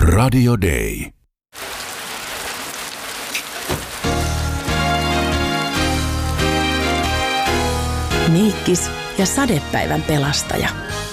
Radio Day. Miikkis ja sadepäivän pelastaja.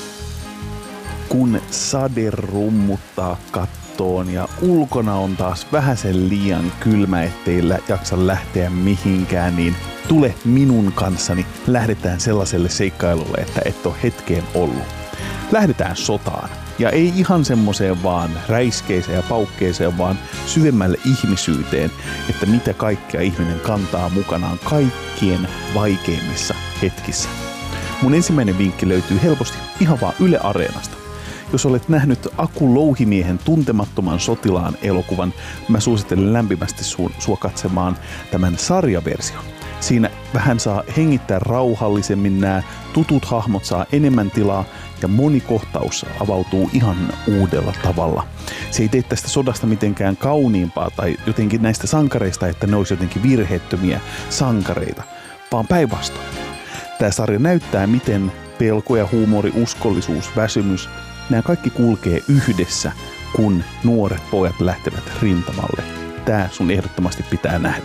Kun sade rummuttaa kattoon ja ulkona on taas vähäsen liian kylmä, ettei jaksa lähteä mihinkään, niin tule minun kanssani. Lähdetään sellaiselle seikkailulle, että et ole hetkeen ollut. Lähdetään sotaan. Ja ei ihan semmoiseen vaan räiskeeseen ja paukkeeseen, vaan syvemmälle ihmisyyteen, että mitä kaikkea ihminen kantaa mukanaan kaikkien vaikeimmissa hetkissä. Mun ensimmäinen vinkki löytyy helposti ihan vaan Yle Areenasta. Jos olet nähnyt Aku Louhimiehen Tuntemattoman sotilaan elokuvan, mä suosittelen lämpimästi sua katsomaan tämän sarjaversion. Siinä vähän saa hengittää rauhallisemmin, nämä tutut hahmot saa enemmän tilaa ja moni kohtaus avautuu ihan uudella tavalla. Se ei tee tästä sodasta mitenkään kauniimpaa tai jotenkin näistä sankareista, että ne olisi jotenkin virheettömiä sankareita, vaan päinvastoin. Tämä sarja näyttää, miten pelko ja huumori, uskollisuus, väsymys, nämä kaikki kulkee yhdessä, kun nuoret pojat lähtevät rintamalle. Tämä sun ehdottomasti pitää nähdä.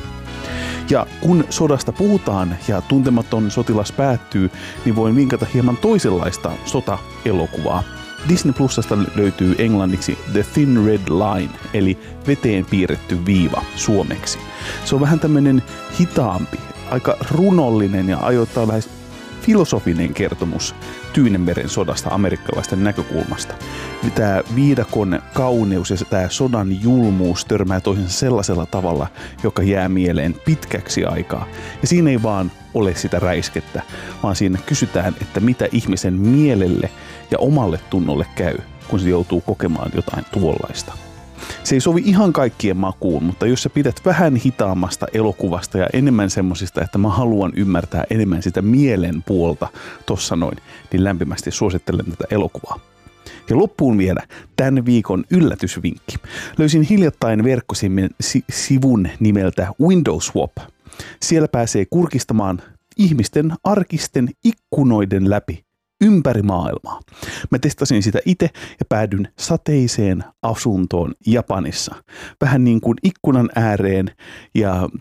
Ja kun sodasta puhutaan ja Tuntematon sotilas päättyy, niin voin vinkata hieman toisenlaista sota-elokuvaa. Disney Plusasta löytyy englanniksi The Thin Red Line, eli veteen piirretty viiva suomeksi. Se on vähän tämmöinen hitaampi, aika runollinen ja ajoittain lähes filosofinen kertomus Tyynenmeren sodasta amerikkalaisten näkökulmasta. Tämä viidakon kauneus ja tämä sodan julmuus törmää toisensa sellaisella tavalla, joka jää mieleen pitkäksi aikaa. Ja siinä ei vaan ole sitä räiskettä, vaan siinä kysytään, että mitä ihmisen mielelle ja omalle tunnolle käy, kun se joutuu kokemaan jotain tuollaista. Se ei sovi ihan kaikkien makuun, mutta jos sä pidät vähän hitaammasta elokuvasta ja enemmän semmosista, että mä haluan ymmärtää enemmän sitä mielen puolta tossa noin, niin lämpimästi suosittelen tätä elokuvaa. Ja loppuun vielä tämän viikon yllätysvinkki. Löysin hiljattain verkkosivun nimeltä Window Swap. Siellä pääsee kurkistamaan ihmisten arkisten ikkunoiden läpi ympäri maailmaa. Mä testasin sitä itse ja päädyin sateiseen asuntoon Japanissa. Vähän niin kuin ikkunan ääreen ja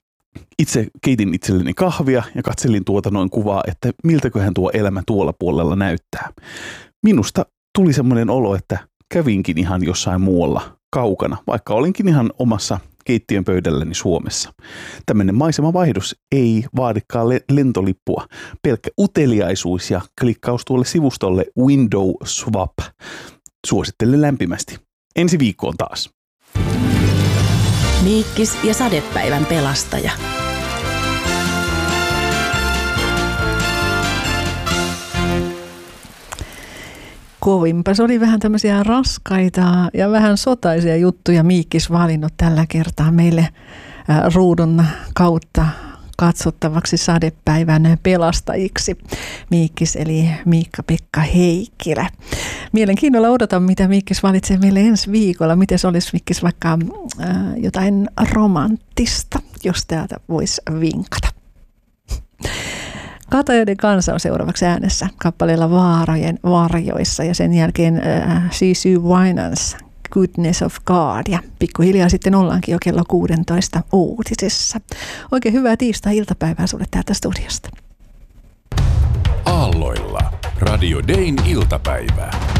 itse keitin itselleni kahvia ja katselin tuota noin kuvaa, että miltäköhän tuo elämä tuolla puolella näyttää. Minusta tuli semmoinen olo, että kävinkin ihan jossain muualla kaukana, vaikka olinkin ihan omassa keittiön pöydälläni Suomessa. Tämmöinen maisemavaihdos ei vaadikaan lentolippua. Pelkkä uteliaisuus ja klikkaus tuolle sivustolle Window Swap. Suosittelen lämpimästi. Ensi viikkoon taas. Miikkis ja sadepäivän pelastaja. Kovinpa se oli vähän tämmöisiä raskaita ja vähän sotaisia juttuja Miikkis valinnut tällä kertaa meille ruudun kautta katsottavaksi sadepäivän pelastajiksi. Miikkis eli Miikka-Pekka Heikkilä. Mielenkiinnolla odotan, mitä Miikkis valitsee meille ensi viikolla. Miten se olisi Miikkis vaikka jotain romanttista, jos täältä voisi vinkata. Katajoiden kansa on seuraavaksi äänessä kappaleella Vaarojen varjoissa ja sen jälkeen C.C. Winans Goodness of God ja pikkuhiljaa sitten ollaankin jo kello 16 uutisissa. Oikein hyvää tiistai-iltapäivää sulle täältä studiosta. Aalloilla Radio Dayn iltapäivää.